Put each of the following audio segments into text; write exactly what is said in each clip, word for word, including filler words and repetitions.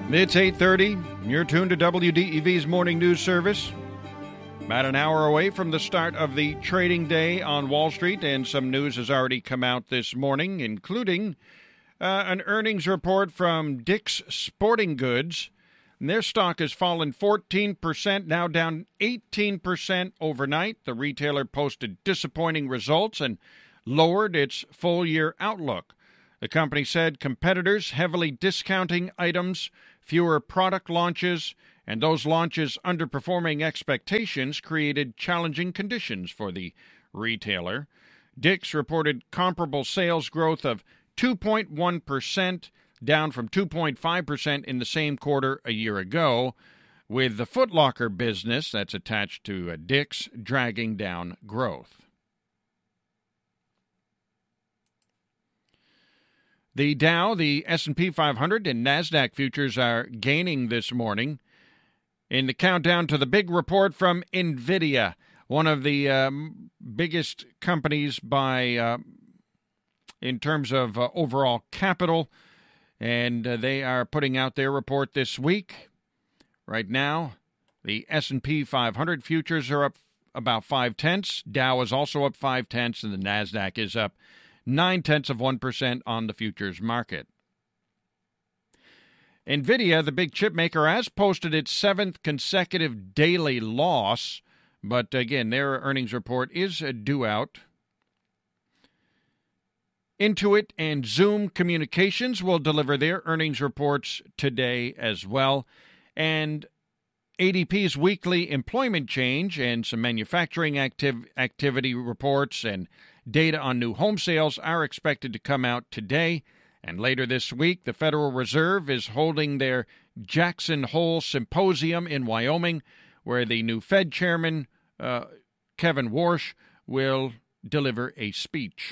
It's eight thirty. You're tuned to W D E V's Morning News Service. About an hour away from the start of the trading day on Wall Street, and some news has already come out this morning, including uh, an earnings report from Dick's Sporting Goods. And their stock has fallen fourteen percent, now down eighteen percent overnight. The retailer posted disappointing results and lowered its full-year outlook. The company said competitors heavily discounting items, fewer product launches, and those launches underperforming expectations created challenging conditions for the retailer. Dick's reported comparable sales growth of two point one percent, down from two point five percent in the same quarter a year ago, with the Foot Locker business that's attached to Dick's dragging down growth. The Dow, the S and P five hundred, and NASDAQ futures are gaining this morning. In the countdown to the big report from NVIDIA, one of the um, biggest companies by uh, in terms of uh, overall capital, and uh, they are putting out their report this week. Right now, the S and P five hundred futures are up about five-tenths. Dow is also up five-tenths, and the NASDAQ is up nine-tenths of one percent on the futures market. NVIDIA, the big chip maker, has posted its seventh consecutive daily loss, but again, their earnings report is due out. Intuit and Zoom Communications will deliver their earnings reports today as well, and A D P's weekly employment change and some manufacturing activ- activity reports and data on new home sales are expected to come out today. And later this week, the Federal Reserve is holding their Jackson Hole Symposium in Wyoming, where the new Fed chairman, uh, Kevin Warsh, will deliver a speech.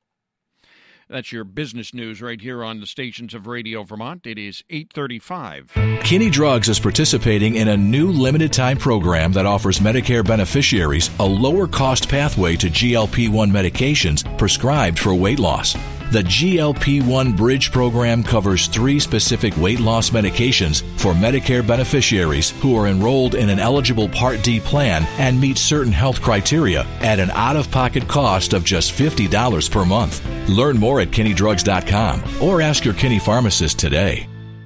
That's your business news right here on the stations of Radio Vermont. It is eight thirty-five. Kinney Drugs is participating in a new limited-time program that offers Medicare beneficiaries a lower-cost pathway to G L P one medications prescribed for weight loss. The G L P one Bridge program covers three specific weight loss medications for Medicare beneficiaries who are enrolled in an eligible Part D plan and meet certain health criteria at an out-of-pocket cost of just fifty dollars per month. Learn more at kinney drugs dot com or ask your Kinney pharmacist today.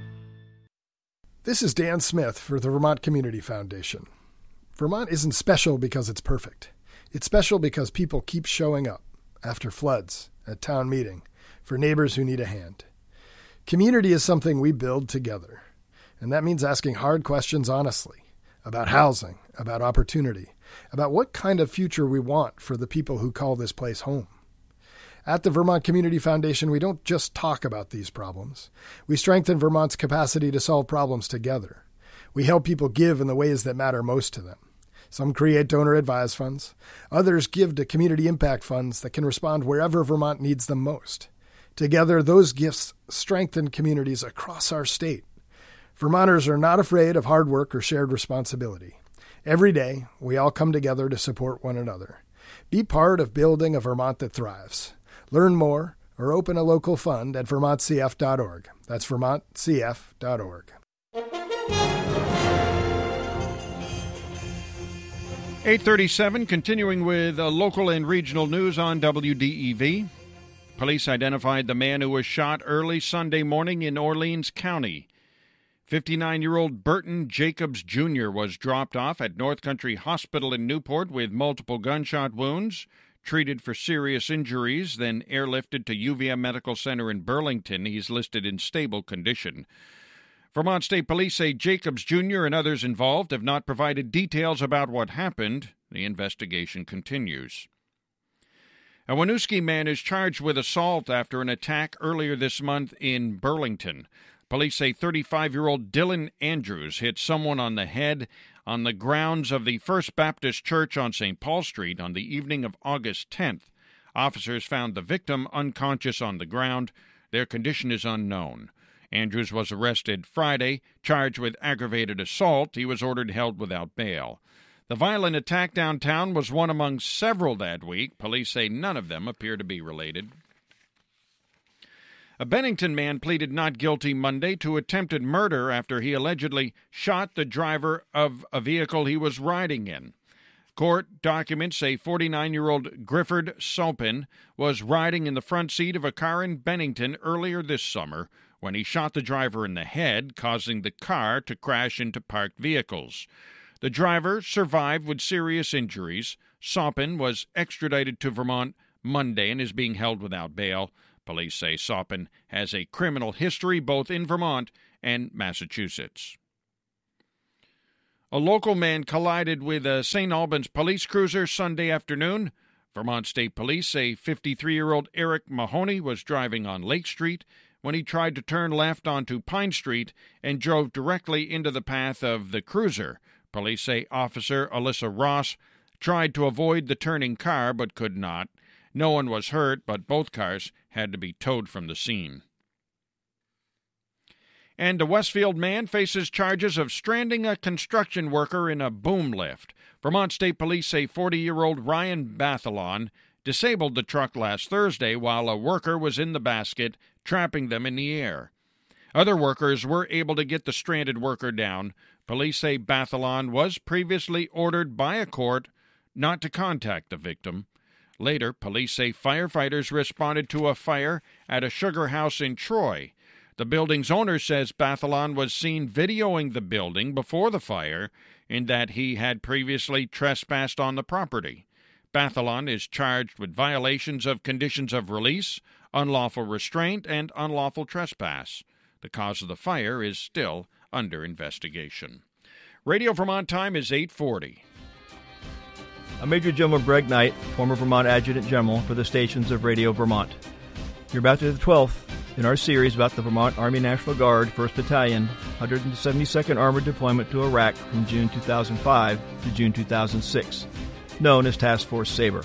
This is Dan Smith for the Vermont Community Foundation. Vermont isn't special because it's perfect. It's special because people keep showing up after floods, at town meeting, for neighbors who need a hand. Community is something we build together, and that means asking hard questions honestly about housing, about opportunity, about what kind of future we want for the people who call this place home. At the Vermont Community Foundation, we don't just talk about these problems. We strengthen Vermont's capacity to solve problems together. We help people give in the ways that matter most to them. Some create donor-advised funds. Others give to community impact funds that can respond wherever Vermont needs them most. Together, those gifts strengthen communities across our state. Vermonters are not afraid of hard work or shared responsibility. Every day, we all come together to support one another. Be part of building a Vermont that thrives. Learn more or open a local fund at vermont c f dot org. That's vermont c f dot org. eight thirty-seven, continuing with uh, local and regional news on W D E V. Police identified the man who was shot early Sunday morning in Orleans County. fifty-nine-year-old Burton Jacobs Junior was dropped off at North Country Hospital in Newport with multiple gunshot wounds, treated for serious injuries, then airlifted to U V M Medical Center in Burlington. He's listed in stable condition. Vermont State Police say Jacobs Junior and others involved have not provided details about what happened. The investigation continues. A Winooski man is charged with assault after an attack earlier this month in Burlington. Police say thirty-five-year-old Dylan Andrews hit someone on the head on the grounds of the First Baptist Church on Saint Paul Street on the evening of August tenth. Officers found the victim unconscious on the ground. Their condition is unknown. Andrews was arrested Friday, charged with aggravated assault. He was ordered held without bail. The violent attack downtown was one among several that week. Police say none of them appear to be related. A Bennington man pleaded not guilty Monday to attempted murder after he allegedly shot the driver of a vehicle he was riding in. Court documents say forty-nine-year-old Grifford Sopin was riding in the front seat of a car in Bennington earlier this summer when he shot the driver in the head, causing the car to crash into parked vehicles. The driver survived with serious injuries. Sopin was extradited to Vermont Monday and is being held without bail. Police say Sopin has a criminal history both in Vermont and Massachusetts. A local man collided with a Saint Albans police cruiser Sunday afternoon. Vermont State Police say fifty-three-year-old Eric Mahoney was driving on Lake Street when he tried to turn left onto Pine Street and drove directly into the path of the cruiser. Police say Officer Alyssa Ross tried to avoid the turning car but could not. No one was hurt, but both cars had to be towed from the scene. And a Westfield man faces charges of stranding a construction worker in a boom lift. Vermont State Police say forty-year-old Ryan Bathalon disabled the truck last Thursday while a worker was in the basket, trapping them in the air. Other workers were able to get the stranded worker down. Police say Bathalon was previously ordered by a court not to contact the victim. Later, police say firefighters responded to a fire at a sugar house in Troy. The building's owner says Bathalon was seen videoing the building before the fire and that he had previously trespassed on the property. Bathalon is charged with violations of conditions of release, unlawful restraint, and unlawful trespass. The cause of the fire is still under investigation. Radio Vermont time is eight forty. I'm Major General Greg Knight, former Vermont Adjutant General for the stations of Radio Vermont. You're about to the twelfth in our series about the Vermont Army National Guard, first Battalion, one hundred seventy-second Armored Deployment to Iraq from June two thousand five to June two thousand six, known as Task Force Sabre.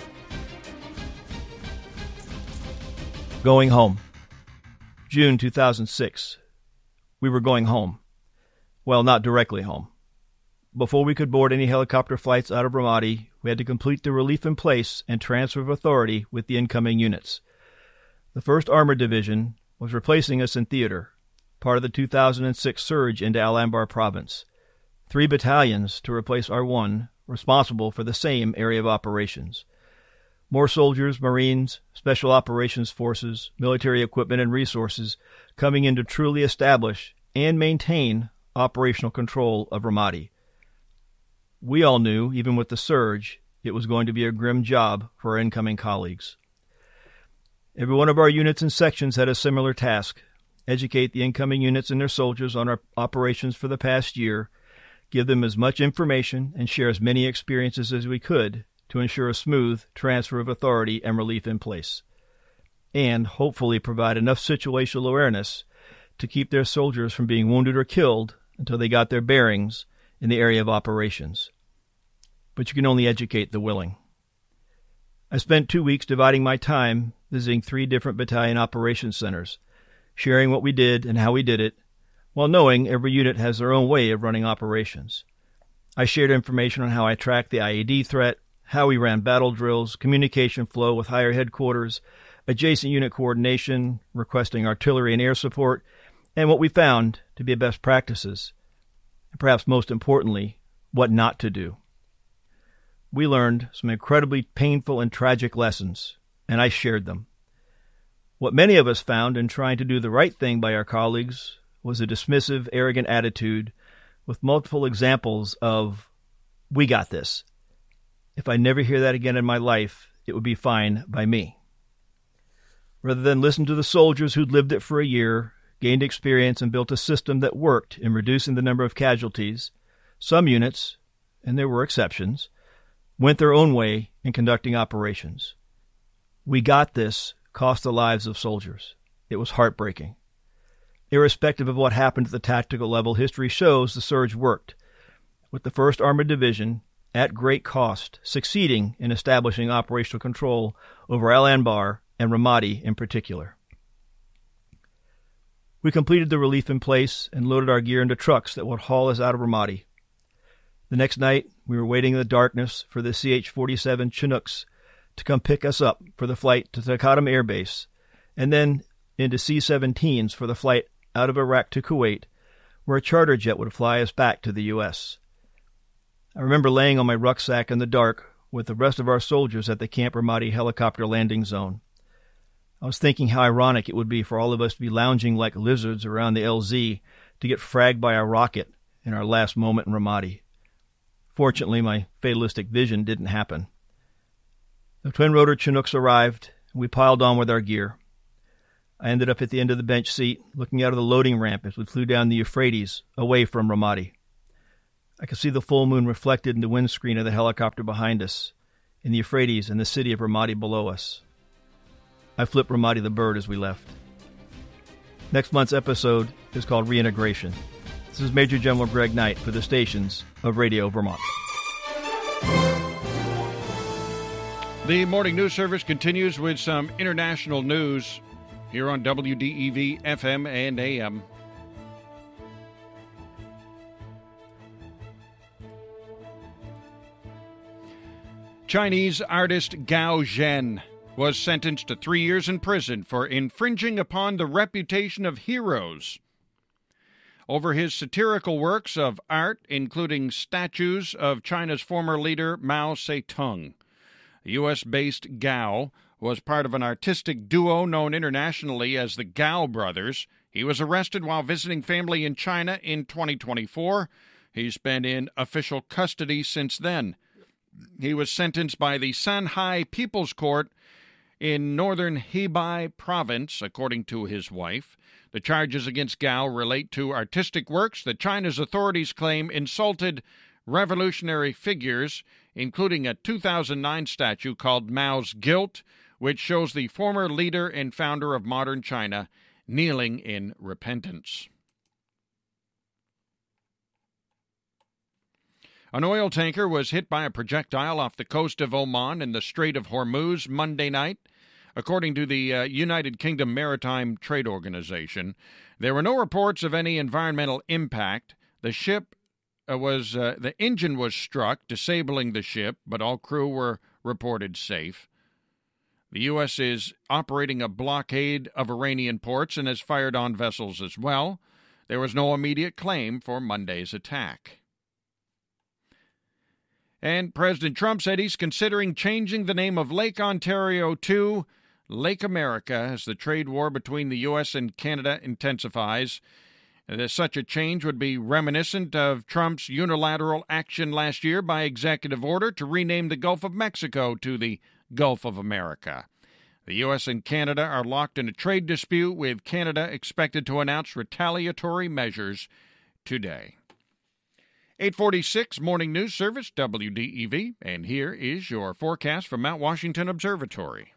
Going home. June two thousand six. We were going home. Well, not directly home. Before we could board any helicopter flights out of Ramadi, we had to complete the relief in place and transfer of authority with the incoming units. The first Armored Division was replacing us in theater, part of the two thousand six surge into Al-Anbar province. Three battalions to replace our one, responsible for the same area of operations. More soldiers, Marines, Special Operations Forces, military equipment and resources coming in to truly establish and maintain operational control of Ramadi. We all knew, even with the surge, it was going to be a grim job for our incoming colleagues. Every one of our units and sections had a similar task: educate the incoming units and their soldiers on our operations for the past year, give them as much information, and share as many experiences as we could to ensure a smooth transfer of authority and relief in place, and hopefully provide enough situational awareness to keep their soldiers from being wounded or killed until they got their bearings in the area of operations. But you can only educate the willing. I spent two weeks dividing my time visiting three different battalion operations centers, sharing what we did and how we did it, while knowing every unit has their own way of running operations. I shared information on how I tracked the I E D threat, how we ran battle drills, communication flow with higher headquarters, adjacent unit coordination, requesting artillery and air support, and what we found to be best practices, and perhaps most importantly, what not to do. We learned some incredibly painful and tragic lessons, and I shared them. What many of us found in trying to do the right thing by our colleagues was a dismissive, arrogant attitude with multiple examples of, "We got this. If I never hear that again in my life, it would be fine by me." Rather than listen to the soldiers who'd lived it for a year, gained experience, and built a system that worked in reducing the number of casualties, some units, and there were exceptions, went their own way in conducting operations. "We got this" cost the lives of soldiers. It was heartbreaking. Irrespective of what happened at the tactical level, history shows the surge worked, with the first Armored Division, at great cost, succeeding in establishing operational control over Al-Anbar and Ramadi in particular. We completed the relief in place and loaded our gear into trucks that would haul us out of Ramadi. The next night, we were waiting in the darkness for the C H forty-seven Chinooks to come pick us up for the flight to Takatam Air Base, and then into C seventeens for the flight out of Iraq to Kuwait, where a charter jet would fly us back to the U S. I remember laying on my rucksack in the dark with the rest of our soldiers at the Camp Ramadi helicopter landing zone. I was thinking how ironic it would be for all of us to be lounging like lizards around the L Z to get fragged by a rocket in our last moment in Ramadi. Fortunately, my fatalistic vision didn't happen. The twin-rotor Chinooks arrived, and we piled on with our gear. I ended up at the end of the bench seat, looking out of the loading ramp as we flew down the Euphrates, away from Ramadi. I could see the full moon reflected in the windscreen of the helicopter behind us, in the Euphrates and the city of Ramadi below us. I flipped Ramadi the bird as we left. Next month's episode is called Reintegration. This is Major General Greg Knight for the stations of Radio Vermont. The morning news service continues with some international news here on W D E V F M and A M. Chinese artist Gao Zhen was sentenced to three years in prison for infringing upon the reputation of heroes over his satirical works of art, including statues of China's former leader Mao Zedong. U S-based Gao was part of an artistic duo known internationally as the Gao Brothers. He was arrested while visiting family in China in twenty twenty-four. He's been in official custody since then. He was sentenced by the Shanghai People's Court in northern Hebei province, according to his wife. The charges against Gao relate to artistic works that China's authorities claim insulted revolutionary figures, including a two thousand nine statue called Mao's Guilt, which shows the former leader and founder of modern China kneeling in repentance. An oil tanker was hit by a projectile off the coast of Oman in the Strait of Hormuz Monday night. According to the uh, United Kingdom Maritime Trade Organization, there were no reports of any environmental impact. The ship uh, was, uh, the engine was struck, disabling the ship, but all crew were reported safe. The U S is operating a blockade of Iranian ports and has fired on vessels as well. There was no immediate claim for Monday's attack. And President Trump said he's considering changing the name of Lake Ontario to Lake America as the trade war between the U S and Canada intensifies. Such a change would be reminiscent of Trump's unilateral action last year by executive order to rename the Gulf of Mexico to the Gulf of America. The U S and Canada are locked in a trade dispute, with Canada expected to announce retaliatory measures today. eight forty-six Morning News Service, W D E V, and here is your forecast from Mount Washington Observatory.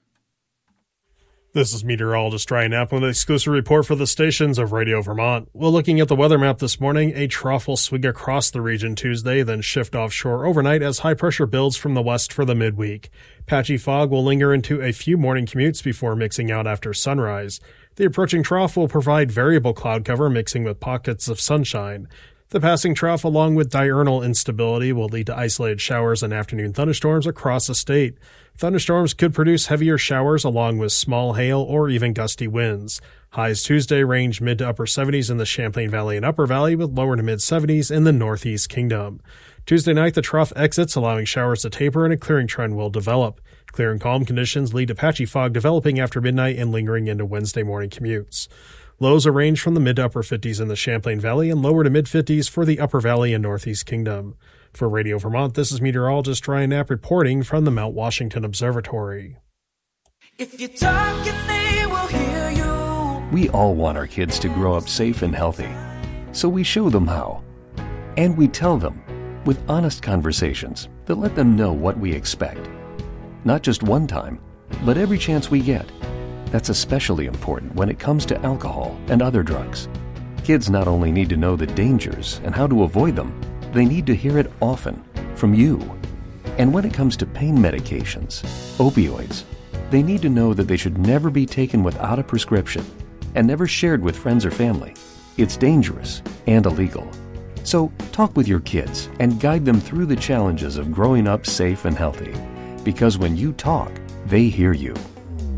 This is meteorologist Ryan Knapp with an exclusive report for the stations of Radio Vermont. Well, looking at the weather map this morning, a trough will swing across the region Tuesday, then shift offshore overnight as high pressure builds from the west for the midweek. Patchy fog will linger into a few morning commutes before mixing out after sunrise. The approaching trough will provide variable cloud cover mixing with pockets of sunshine. The passing trough, along with diurnal instability, will lead to isolated showers and afternoon thunderstorms across the state. Thunderstorms could produce heavier showers along with small hail or even gusty winds. Highs Tuesday range mid to upper seventies in the Champlain Valley and Upper Valley, with lower to mid seventies in the Northeast Kingdom. Tuesday night, the trough exits, allowing showers to taper and a clearing trend will develop. Clear and calm conditions lead to patchy fog developing after midnight and lingering into Wednesday morning commutes. Lows will range from the mid to upper fifties in the Champlain Valley and lower to mid fifties for the Upper Valley and Northeast Kingdom. For Radio Vermont, this is meteorologist Ryan Knapp reporting from the Mount Washington Observatory. If you're talking, they will hear you. We all want our kids to grow up safe and healthy, so we show them how. And we tell them with honest conversations that let them know what we expect. Not just one time, but every chance we get. That's especially important when it comes to alcohol and other drugs. Kids not only need to know the dangers and how to avoid them, they need to hear it often from you. And when it comes to pain medications, opioids, they need to know that they should never be taken without a prescription and never shared with friends or family. It's dangerous and illegal. So talk with your kids and guide them through the challenges of growing up safe and healthy. Because when you talk, they hear you.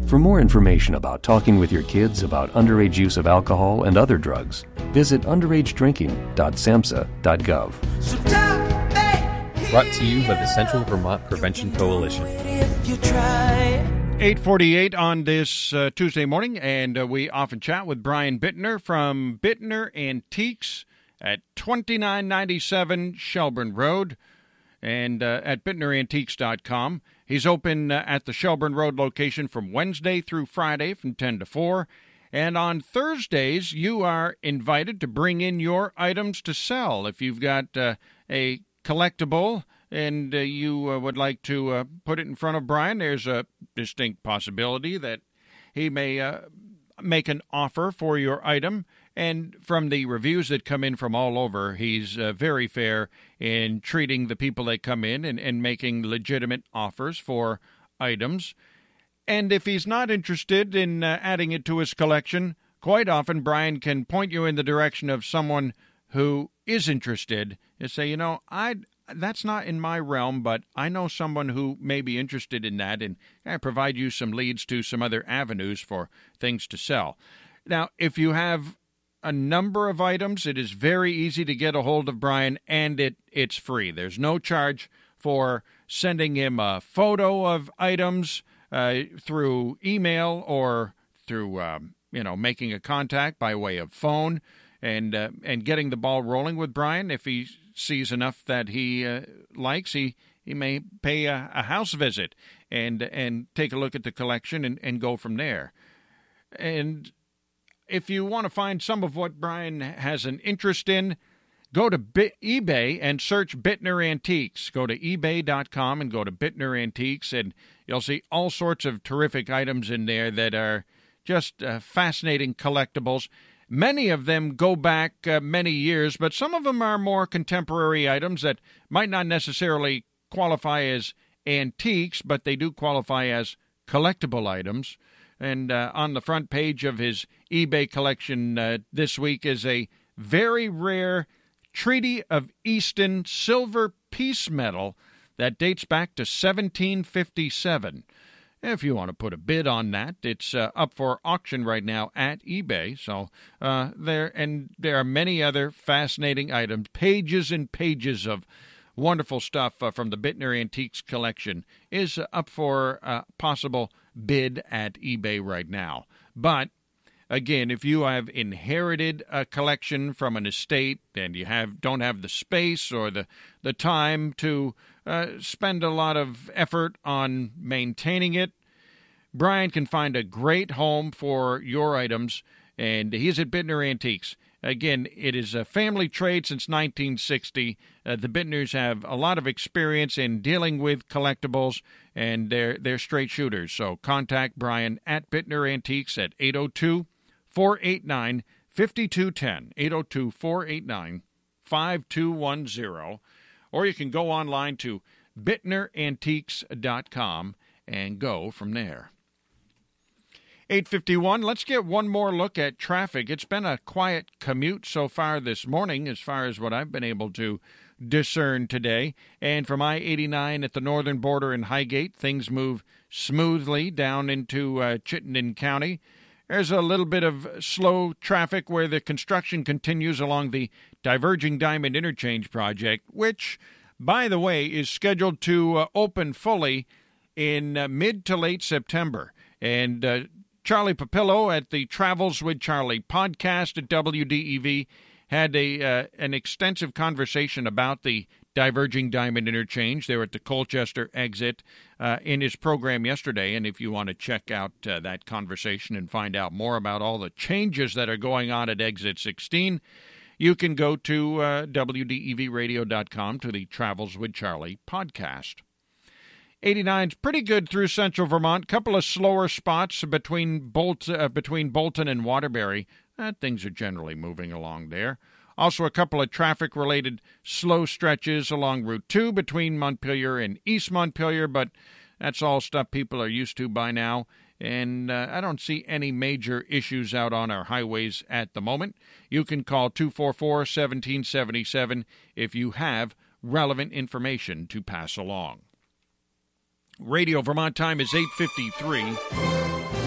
For more information about talking with your kids about underage use of alcohol and other drugs, visit underage drinking dot samhsa dot gov. So talk back Brought to you by the Central Vermont Prevention Coalition. if you try. eight forty-eight on this uh, Tuesday morning, and uh, we often chat with Brian Bittner from Bittner Antiques at twenty-nine ninety-seven Shelburne Road and uh, at bittner antiques dot com. He's open uh, at the Shelburne Road location from Wednesday through Friday from ten to four. And on Thursdays, you are invited to bring in your items to sell. If you've got uh, a collectible and uh, you uh, would like to uh, put it in front of Brian, there's a distinct possibility that he may uh, make an offer for your item. And from the reviews that come in from all over, he's uh, very fair in treating the people that come in and, and making legitimate offers for items. And if he's not interested in uh, adding it to his collection, quite often Brian can point you in the direction of someone who is interested and say, you know, I that's not in my realm, but I know someone who may be interested in that, and I provide you some leads to some other avenues for things to sell. Now, if you have a number of items, it is very easy to get a hold of Brian, and it it's free. There's no charge for sending him a photo of items uh, through email or through um, you know making a contact by way of phone, and uh, and getting the ball rolling with Brian. If he sees enough that he uh, likes, he he may pay a, a house visit and and take a look at the collection and, and go from there. And if you want to find some of what Brian has an interest in, go to Bi- eBay and search Bittner Antiques. Go to ebay dot com and go to Bittner Antiques, and you'll see all sorts of terrific items in there that are just uh, fascinating collectibles. Many of them go back uh, many years, but some of them are more contemporary items that might not necessarily qualify as antiques, but they do qualify as collectible items. And uh, on the front page of his eBay collection uh, this week is a very rare Treaty of Easton silver piece medal that dates back to seventeen fifty-seven. If you want to put a bid on that, it's uh, up for auction right now at eBay. So uh, there and there are many other fascinating items, pages and pages of wonderful stuff uh, from the Bittner Antiques collection is uh, up for uh, possible bid at eBay right now. But again, if you have inherited a collection from an estate and you have don't have the space or the, the time to uh, spend a lot of effort on maintaining it, Brian can find a great home for your items, and he's at Bittner Antiques. Again, it is a family trade since nineteen sixty. Uh, the Bittners have a lot of experience in dealing with collectibles, and they're, they're straight shooters. So contact Brian at Bittner Antiques at eight oh two, four eight nine, five two one zero, eight oh two, four eight nine, five two one zero. Or you can go online to bittner antiques dot com and go from there. eight fifty-one, let's get one more look at traffic. It's been a quiet commute so far this morning as far as what I've been able to discern today. And from I eighty-nine at the northern border in Highgate, things move smoothly down into uh, Chittenden County. There's a little bit of slow traffic where the construction continues along the Diverging Diamond Interchange project, which, by the way, is scheduled to uh, open fully in uh, mid to late September. And uh, Charlie Papillo at the Travels with Charlie podcast at W D E V had a uh, an extensive conversation about the Diverging Diamond Interchange there at the Colchester exit uh, in his program yesterday. And if you want to check out uh, that conversation and find out more about all the changes that are going on at exit sixteen, you can go to uh, W D E V radio dot com to the Travels with Charlie podcast. eighty-nine's pretty good through central Vermont. Couple of slower spots between Bolt, uh, between Bolton and Waterbury. Uh, things are generally moving along there. Also, a couple of traffic-related slow stretches along Route two between Montpelier and East Montpelier, but that's all stuff people are used to by now. And uh, I don't see any major issues out on our highways at the moment. You can call two four four, one seven seven seven if you have relevant information to pass along. Radio Vermont time is eight fifty-three.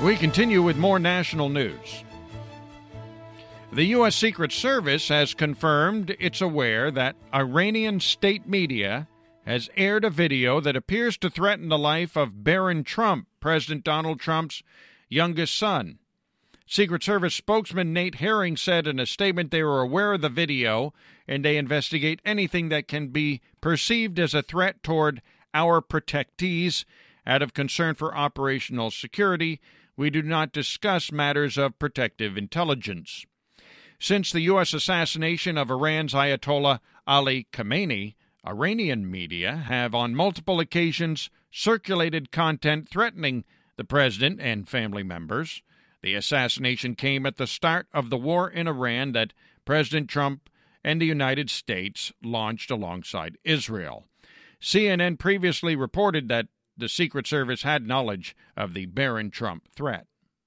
We continue with more national news. The U S. Secret Service has confirmed it's aware that Iranian state media has aired a video that appears to threaten the life of Barron Trump, President Donald Trump's youngest son. Secret Service spokesman Nate Herring said in a statement they were aware of the video and they investigate anything that can be perceived as a threat toward our protectees. Out of concern for operational security, we do not discuss matters of protective intelligence. Since the U S assassination of Iran's Ayatollah Ali Khamenei, Iranian media have on multiple occasions circulated content threatening the president and family members. The assassination came at the start of the war in Iran that President Trump and the United States launched alongside Israel. C N N previously reported that the Secret Service had knowledge of the Barron Trump threat.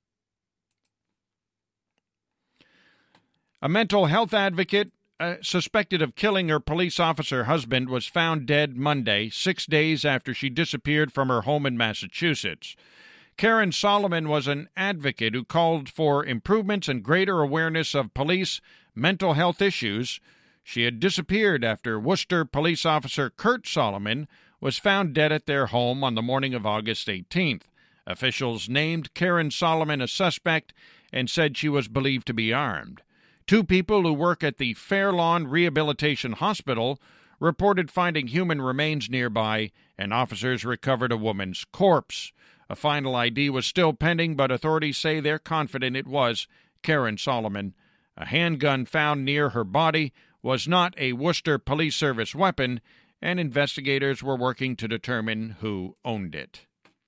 A mental health advocate uh, suspected of killing her police officer husband was found dead Monday, six days after she disappeared from her home in Massachusetts. Karen Solomon was an advocate who called for improvements and greater awareness of police mental health issues. She had disappeared after Worcester police officer Kurt Solomon was found dead at their home on the morning of August eighteenth. Officials named Karen Solomon a suspect and said she was believed to be armed. Two people who work at the Fairlawn Rehabilitation Hospital reported finding human remains nearby, and officers recovered a woman's corpse. A final I D was still pending, but authorities say they're confident it was Karen Solomon. A handgun found near her body was not a Worcester Police Service weapon, and investigators were working to determine who owned it.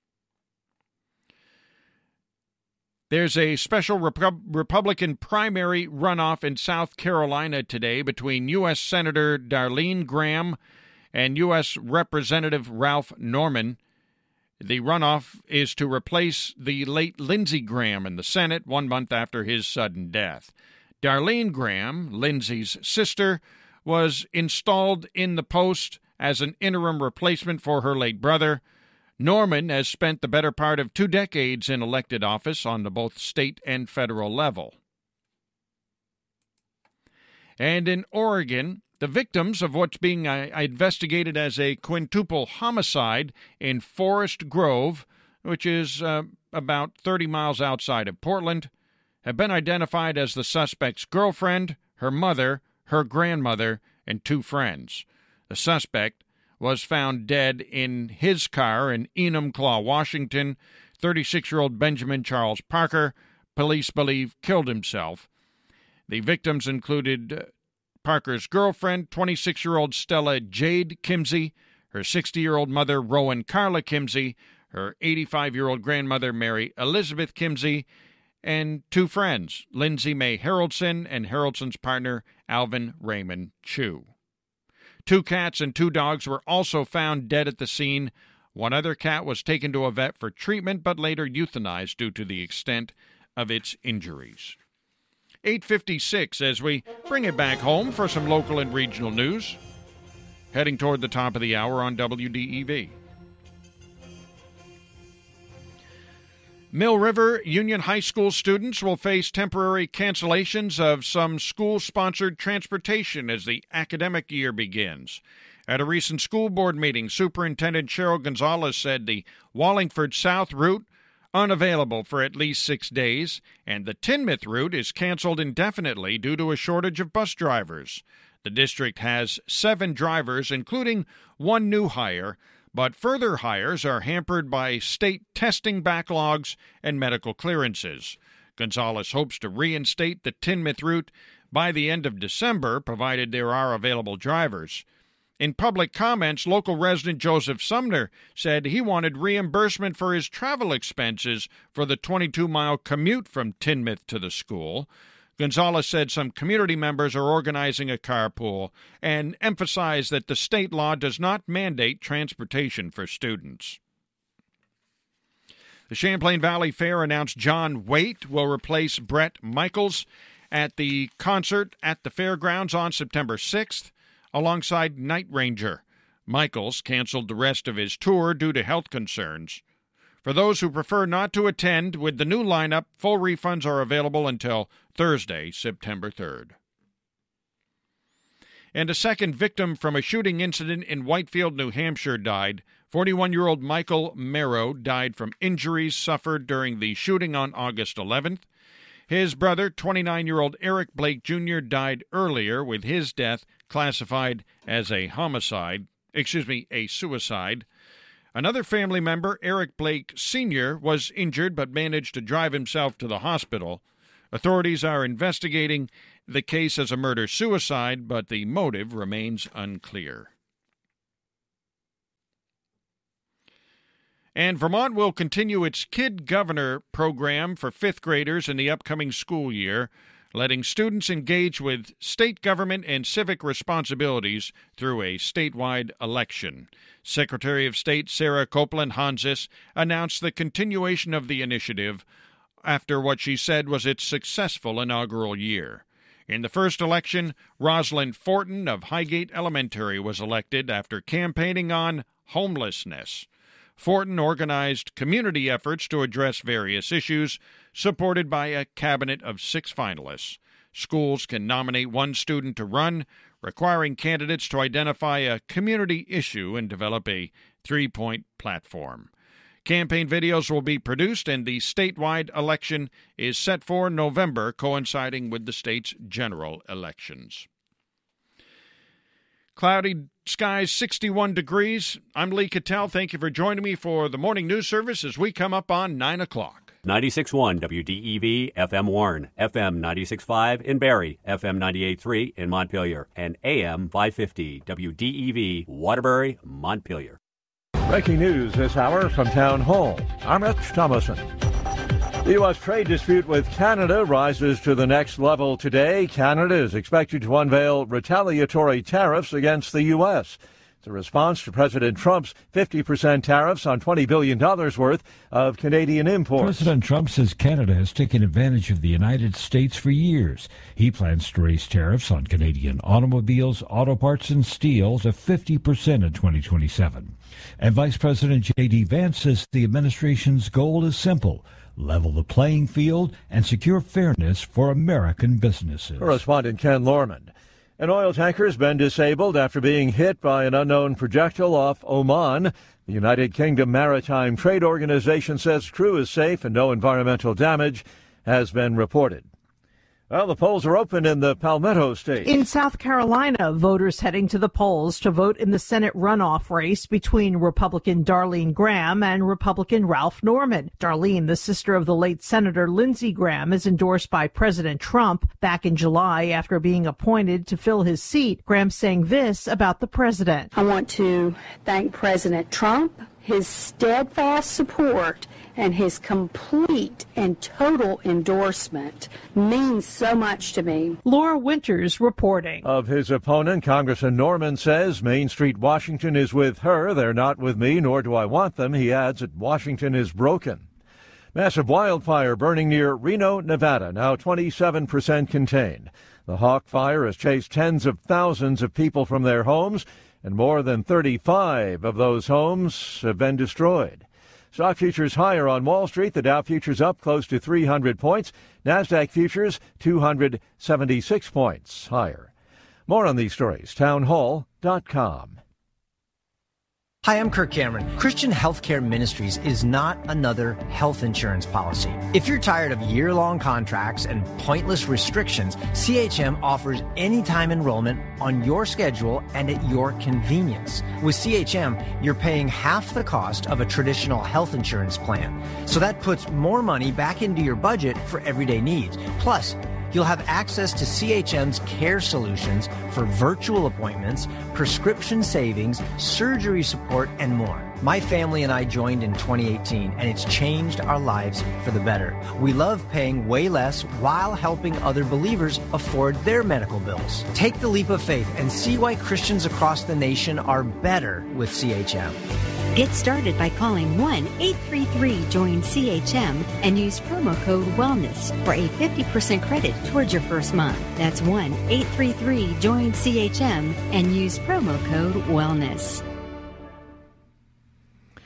There's a special Repu- Republican primary runoff in South Carolina today between U S. Senator Darlene Graham and U S. Representative Ralph Norman. The runoff is to replace the late Lindsey Graham in the Senate one month after his sudden death. Darlene Graham, Lindsey's sister, was installed in the post as an interim replacement for her late brother. Norman has spent the better part of two decades in elected office on the both state and federal level. And in Oregon, the victims of what's being uh, investigated as a quintuple homicide in Forest Grove, which is uh, about thirty miles outside of Portland, have been identified as the suspect's girlfriend, her mother, her grandmother, and two friends. The suspect was found dead in his car in Enumclaw, Washington. thirty-six-year-old Benjamin Charles Parker, police believe, killed himself. The victims included Parker's girlfriend, twenty-six-year-old Stella Jade Kimsey, her sixty-year-old mother, Rowan Carla Kimsey, her eighty-five-year-old grandmother, Mary Elizabeth Kimsey, and two friends, Lindsay May Haroldson and Haroldsson's partner, Alvin Raymond Chu. Two cats and two dogs were also found dead at the scene. One other cat was taken to a vet for treatment, but later euthanized due to the extent of its injuries. eight fifty-six as we bring it back home for some local and regional news. Heading toward the top of the hour on W D E V. Mill River Union High School students will face temporary cancellations of some school-sponsored transportation as the academic year begins. At a recent school board meeting, Superintendent Cheryl Gonzalez said the Wallingford South route unavailable for at least six days, and the Tinmouth route is canceled indefinitely due to a shortage of bus drivers. The district has seven drivers, including one new hire, but further hires are hampered by state testing backlogs and medical clearances. Gonzalez hopes to reinstate the Tinmouth route by the end of December, provided there are available drivers. In public comments, local resident Joseph Sumner said he wanted reimbursement for his travel expenses for the twenty-two mile commute from Tinmouth to the school. Gonzalez said some community members are organizing a carpool and emphasized that the state law does not mandate transportation for students. The Champlain Valley Fair announced John Waite will replace Bret Michaels at the concert at the fairgrounds on September sixth, alongside Night Ranger. Michaels canceled the rest of his tour due to health concerns. For those who prefer not to attend, with the new lineup, full refunds are available until Thursday, September third. And a second victim from a shooting incident in Whitefield, New Hampshire, died. forty-one-year-old Michael Merrow died from injuries suffered during the shooting on August eleventh. His brother, twenty-nine-year-old Eric Blake Junior, died earlier, with his death classified as a homicide, excuse me, a suicide. Another family member, Eric Blake Senior, was injured but managed to drive himself to the hospital. Authorities are investigating the case as a murder-suicide, but the motive remains unclear. And Vermont will continue its Kid Governor program for fifth graders in the upcoming school year, letting students engage with state government and civic responsibilities through a statewide election. Secretary of State Sarah Copeland Hansis announced the continuation of the initiative after what she said was its successful inaugural year. In the first election, Rosalind Fortin of Highgate Elementary was elected after campaigning on homelessness. Fortin organized community efforts to address various issues, supported by a cabinet of six finalists. Schools can nominate one student to run, requiring candidates to identify a community issue and develop a three-point platform. Campaign videos will be produced, and the statewide election is set for November, coinciding with the state's general elections. Cloudy skies, sixty-one degrees. I'm Lee Cattell. Thank you for joining me for the morning news service as we come up on nine o'clock. ninety-six point one W D E V, F M Warren, F M ninety-six point five in Barrie, F M ninety-eight point three in Montpelier, and A M five fifty W D E V, Waterbury, Montpelier. Breaking news this hour from Town Hall. I'm Rich Thomason. The U S trade dispute with Canada rises to the next level today. Canada is expected to unveil retaliatory tariffs against the U S. It's a response to President Trump's fifty percent tariffs on twenty billion dollars worth of Canadian imports. President Trump says Canada has taken advantage of the United States for years. He plans to raise tariffs on Canadian automobiles, auto parts, and steel to fifty percent in twenty twenty-seven. And Vice President J D Vance says the administration's goal is simple: level the playing field and secure fairness for American businesses. Correspondent Ken Lorman. An oil tanker has been disabled after being hit by an unknown projectile off Oman. The United Kingdom Maritime Trade Organization says crew is safe and no environmental damage has been reported. Well, the polls are open in the Palmetto State. In South Carolina, voters heading to the polls to vote in the Senate runoff race between Republican Darlene Graham and Republican Ralph Norman. Darlene, the sister of the late Senator Lindsey Graham, is endorsed by President Trump. Back in July, after being appointed to fill his seat, Graham saying this about the president. I want to thank President Trump, his steadfast support, and his complete and total endorsement means so much to me. Laura Winters reporting. Of his opponent, Congressman Norman says Main Street Washington is with her. They're not with me, nor do I want them. He adds that Washington is broken. Massive wildfire burning near Reno, Nevada, now twenty-seven percent contained. The Hawk Fire has chased tens of thousands of people from their homes, and more than thirty-five of those homes have been destroyed. Stock futures higher on Wall Street. The Dow futures up close to three hundred points. NASDAQ futures two hundred seventy-six points higher. More on these stories, townhall dot com. Hi, I'm Kirk Cameron. Christian Healthcare Ministries is not another health insurance policy. If you're tired of year-long contracts and pointless restrictions, C H M offers anytime enrollment on your schedule and at your convenience. With C H M, you're paying half the cost of a traditional health insurance plan. So that puts more money back into your budget for everyday needs. Plus, you'll have access to C H M's care solutions for virtual appointments, prescription savings, surgery support, and more. My family and I joined in twenty eighteen, and it's changed our lives for the better. We love paying way less while helping other believers afford their medical bills. Take the leap of faith and see why Christians across the nation are better with C H M. Get started by calling one eight three three join C H M and use promo code WELLNESS for a fifty percent credit towards your first month. That's one eight three three join C H M and use promo code WELLNESS.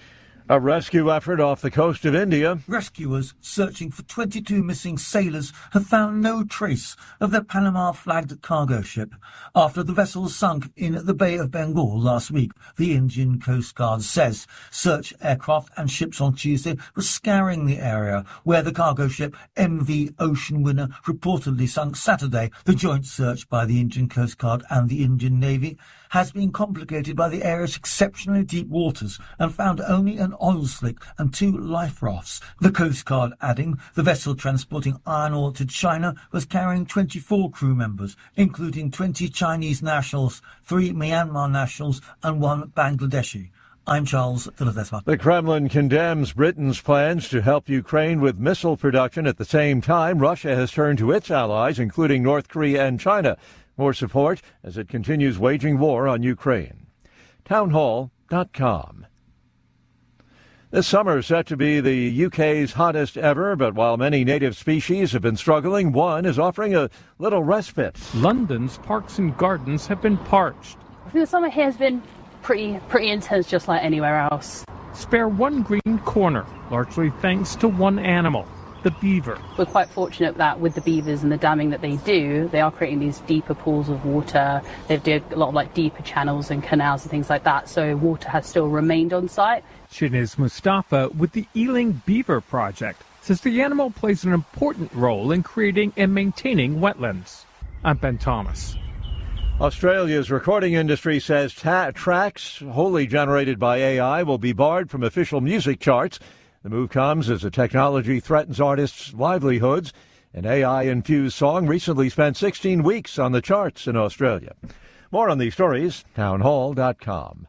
A rescue effort off the coast of India. Rescuers searching for twenty-two missing sailors have found no trace of their Panama-flagged cargo ship after the vessel sunk in the Bay of Bengal last week, the Indian Coast Guard says. Search aircraft and ships on Tuesday were scouring the area where the cargo ship M V Ocean Winner reportedly sunk Saturday. The joint search by the Indian Coast Guard and the Indian Navy has been complicated by the area's exceptionally deep waters and found only an oil slick and two life rafts. The Coast Guard adding the vessel transporting iron ore to China was carrying twenty-four crew members, including twenty Chinese nationals, three Myanmar nationals and one Bangladeshi. I'm Charles Philadelphia. The Kremlin condemns Britain's plans to help Ukraine with missile production. At the same time, Russia has turned to its allies, including North Korea and China, for support as it continues waging war on Ukraine. townhall dot com. This summer is set to be the U K's hottest ever, but while many native species have been struggling, one is offering a little respite. London's parks and gardens have been parched. I think the summer here has been pretty, pretty intense, just like anywhere else. Spare one green corner, largely thanks to one animal, the beaver. We're quite fortunate that with the beavers and the damming that they do, they are creating these deeper pools of water. They've did a lot of like deeper channels and canals and things like that, so water has still remained on site. Shinez Mustafa with the Ealing Beaver Project says the animal plays an important role in creating and maintaining wetlands. I'm Ben Thomas. Australia's recording industry says ta- tracks wholly generated by A I will be barred from official music charts. The move comes as the technology threatens artists' livelihoods. An A I-infused song recently spent sixteen weeks on the charts in Australia. More on these stories, townhall dot com.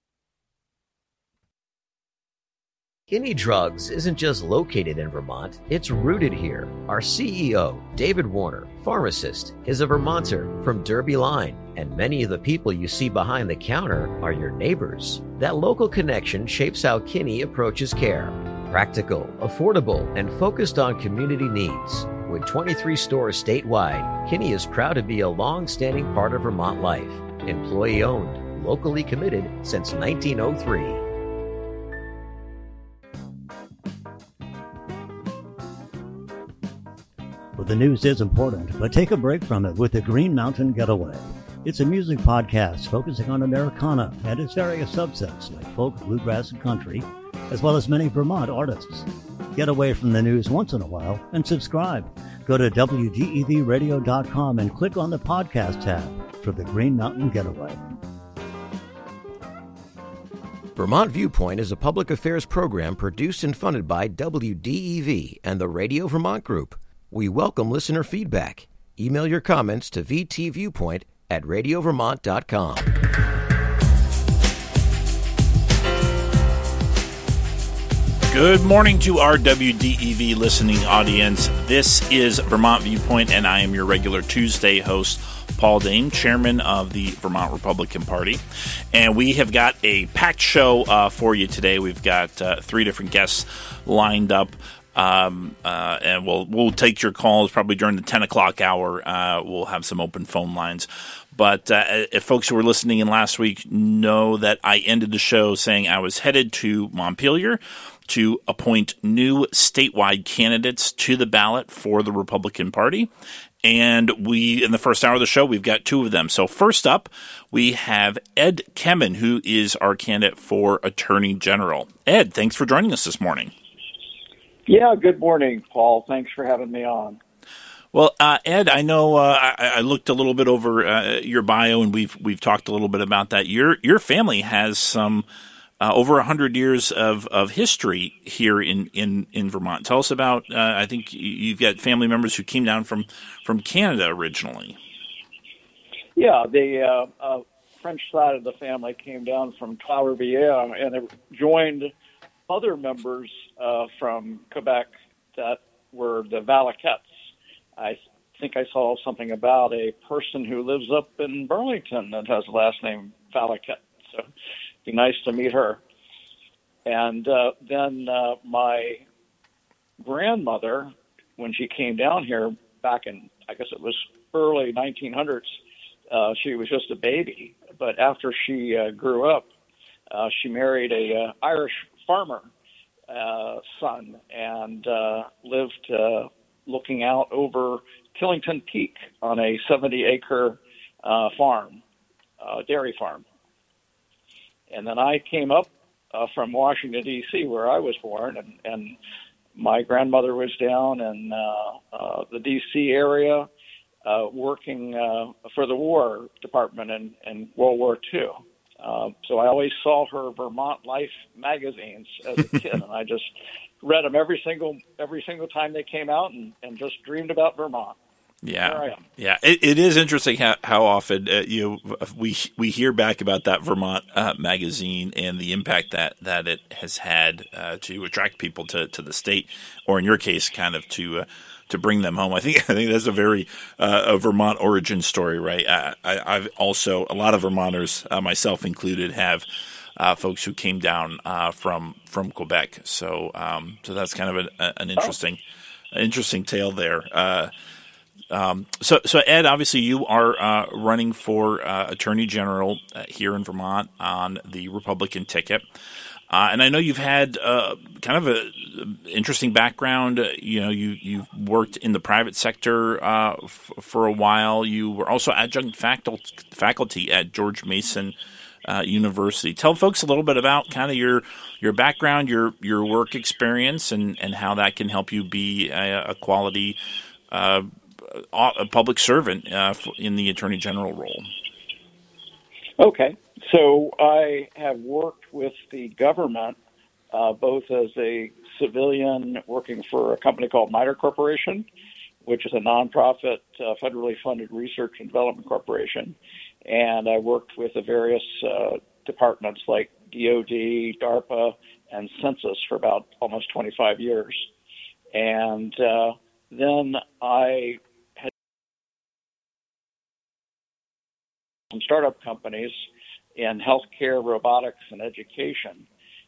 Kinney Drugs isn't just located in Vermont, it's rooted here. Our C E O, David Warner, pharmacist, is a Vermonter from Derby Line, and many of the people you see behind the counter are your neighbors. That local connection shapes how Kinney approaches care. Practical, affordable, and focused on community needs. With twenty-three stores statewide, Kinney is proud to be a long-standing part of Vermont life. Employee-owned, locally committed since nineteen oh three. Well, the news is important, but take a break from it with the Green Mountain Getaway. It's a music podcast focusing on Americana and its various subsets like folk, bluegrass, and country, as well as many Vermont artists. Get away from the news once in a while and subscribe. Go to W D E V radio dot com and click on the podcast tab for the Green Mountain Getaway. Vermont Viewpoint is a public affairs program produced and funded by W D E V and the Radio Vermont Group. We welcome listener feedback. Email your comments to v t viewpoint at radio vermont dot com. Good morning to our W D E V listening audience. This is Vermont Viewpoint, and I am your regular Tuesday host, Paul Dane, chairman of the Vermont Republican Party. And we have got a packed show uh, for you today. We've got uh, three different guests lined up. Um, uh, and we'll we'll take your calls probably during the ten o'clock hour. Uh, we'll have some open phone lines. But uh, if folks who were listening in last week know that I ended the show saying I was headed to Montpelier to appoint new statewide candidates to the ballot for the Republican Party. And we, in the first hour of the show, we've got two of them. So first up, we have Ed Kemen, who is our candidate for Attorney General. Ed, thanks for joining us this morning. Yeah, good morning, Paul. Thanks for having me on. Well, uh, Ed, I know uh, I, I looked a little bit over uh, your bio, and we've we've talked a little bit about that. Your your family has some uh, over a hundred years of, of history here in, in, in Vermont. Tell us about. Uh, I think you've got family members who came down from, from Canada originally. Yeah, the uh, uh, French side of the family came down from Trois-Rivières and it joined other members uh, from Quebec that were the Valaquettes. I think I saw something about a person who lives up in Burlington that has the last name Valaquette. So it'd be nice to meet her. And uh, then uh, my grandmother, when she came down here back in, I guess it was early nineteen hundreds, uh, she was just a baby. But after she uh, grew up, uh, she married a uh, Irish farmer uh, son and uh, lived uh, looking out over Killington Peak on a seventy-acre uh, farm, uh, dairy farm. And then I came up uh, from Washington, D C, where I was born, and, and my grandmother was down in uh, uh, the D C area uh, working uh, for the War Department in, in World War Two. Uh, so I always saw her Vermont Life magazines as a kid, and I just read them every single every single time they came out, and, and just dreamed about Vermont. Yeah, There I am. yeah. It, it is interesting how how often uh, you know, we we hear back about that Vermont uh, magazine and the impact that, that it has had uh, to attract people to, to the state, or in your case, kind of to uh, to bring them home. I think I think that's a very uh, a Vermont origin story, right? I, I, I've also a lot of Vermonters, uh, myself included, have uh, folks who came down uh, from from Quebec. So um, so that's kind of an, an interesting oh. interesting tale there. Uh, Um, so, so Ed, obviously you are uh, running for uh, Attorney General uh, here in Vermont on the Republican ticket. Uh, and I know you've had uh, kind of a interesting background. Uh, you know, you, you've worked in the private sector uh, f- for a while. You were also adjunct faculty, faculty at George Mason uh, University. Tell folks a little bit about kind of your your background, your your work experience, and, and how that can help you be a, a quality uh a public servant uh, in the Attorney General role. Okay. So I have worked with the government, uh, both as a civilian working for a company called MITRE Corporation, which is a nonprofit, uh, federally funded research and development corporation. And I worked with the various uh, departments like D O D, DARPA, and Census for about almost twenty-five years. And uh, then I some startup companies in healthcare, robotics, and education.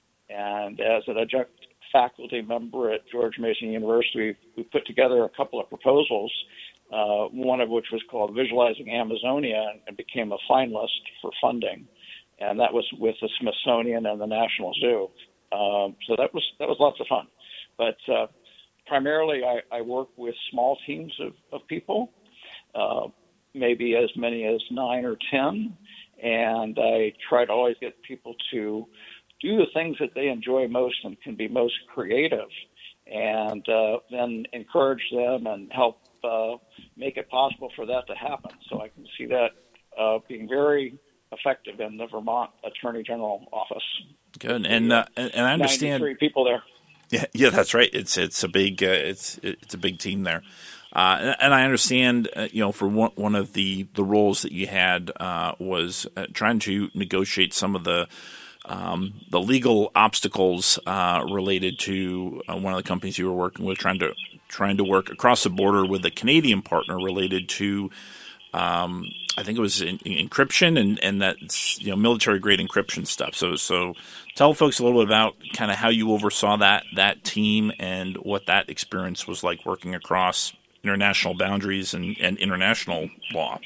And as an adjunct faculty member at George Mason University, we put together a couple of proposals, uh, one of which was called Visualizing Amazonia, and became a finalist for funding. And that was with the Smithsonian and the National Zoo. Um, so that was that was lots of fun. But uh, primarily, I, I work with small teams of, of people, uh, maybe as many as nine or ten, and I try to always get people to do the things that they enjoy most and can be most creative, and uh, then encourage them and help uh, make it possible for that to happen. So I can see that uh, being very effective in the Vermont Attorney General office. Good, and uh, and I understand ninety-three people there. Yeah, yeah, that's right. It's it's a big uh, it's it's a big team there. Uh, and, and I understand, uh, you know, for one, one of the, the roles that you had uh, was uh, trying to negotiate some of the um, the legal obstacles uh, related to uh, one of the companies you were working with, trying to trying to work across the border with a Canadian partner related to, um, I think it was in, in encryption and and that's, you know, military grade encryption stuff. So so tell folks a little bit about kind of how you oversaw that that team and what that experience was like working across international boundaries and, and international law.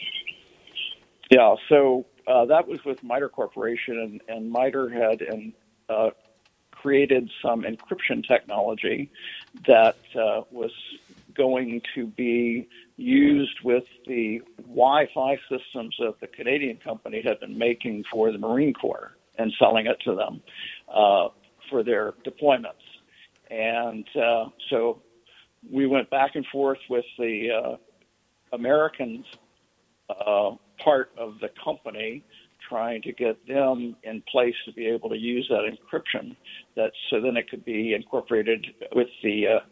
Yeah, so uh, that was with MITRE Corporation, and, and MITRE had and, uh, created some encryption technology that uh, was going to be used with the Wi-Fi systems that the Canadian company had been making for the Marine Corps and selling it to them uh, for their deployments. And uh, so we went back and forth with the uh, American uh, part of the company, trying to get them in place to be able to use that encryption. That so then it could be incorporated with the uh,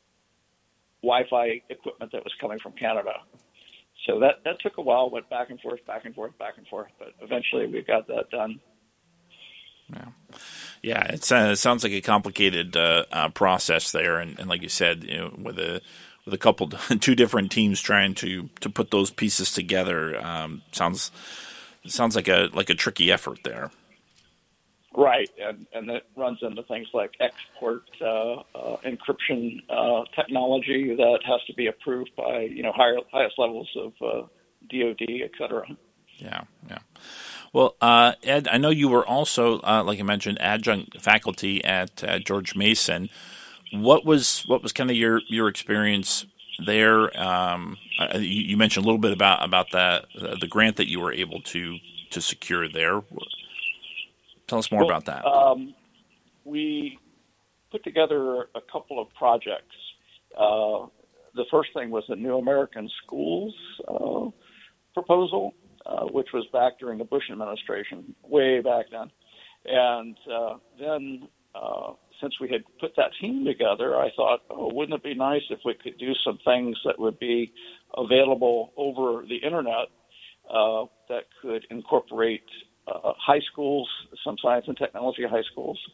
Wi-Fi equipment that was coming from Canada. So that that took a while. Went back and forth, back and forth, back and forth, but eventually we got that done. Yeah, yeah. It's, uh, it sounds like a complicated uh, uh, process there, and, and like you said, you know, with a with a couple, two different teams trying to, to put those pieces together, um, sounds sounds like a like a tricky effort there. Right, and and that runs into things like export uh, uh, encryption uh, technology that has to be approved by, you know, higher highest levels of uh, D O D, et cetera. Yeah, yeah. Well, uh, Ed, I know you were also, uh, like I mentioned, adjunct faculty at uh, George Mason. What was what was kind of your, your experience there? Um, uh, you, you mentioned a little bit about about that uh, the grant that you were able to to secure there. Tell us more well, about that. Um, we put together a couple of projects. Uh, the first thing was the New American Schools uh, proposal, uh, which was back during the Bush administration, way back then. And uh, then uh, since we had put that team together, I thought, oh, wouldn't it be nice if we could do some things that would be available over the internet uh, that could incorporate uh, high schools, some science and technology high schools,